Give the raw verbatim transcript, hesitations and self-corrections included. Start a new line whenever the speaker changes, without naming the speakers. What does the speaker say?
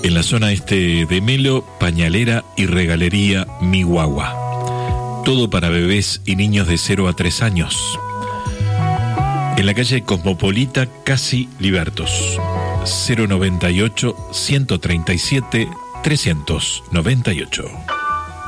En la zona este de Melo, pañalera y regalería Mi Guagua. Todo para bebés y niños de cero a tres años. En la calle Cosmopolita, Casi Libertos. cero noventa y ocho, ciento treinta y siete, trescientos noventa y ocho.